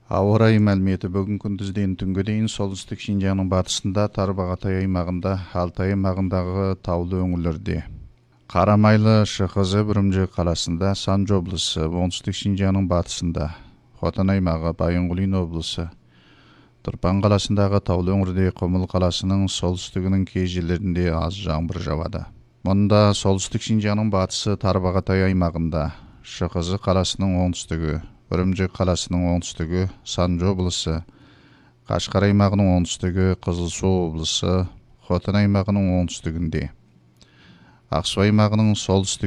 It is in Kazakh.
Ауа райы мәліметі бүгін күндізден түнге дейін солтүстік Шинжаңның батысында, Тарбағатай аймағында, Алтай аймағындағы таулы өңірлерде. Қарамайлы, ШХЗ Үрімжі қаласында, Санжы облысы, оңтүстік Шинжаңның батысында, Хотан аймағы, Байынғұлин облысы, Тұрпан қаласындағы таулы өңірде, Құмыл қаласының солтүстігінің кей жерлерінде аз жаңбыр жауады. Мұнда солтүстік Шинжаңның батысы, Тарбағатай аймағында, ШХЗ қаласының оңтүстігі, Үрімжі қаласының оңтүстігі, Санжы облысы, Қашқар аймағының оңтүстігі, Қызылсу облысы, Хотан аймағының оңтүстігінде, Ақсу аймағының солтүстігі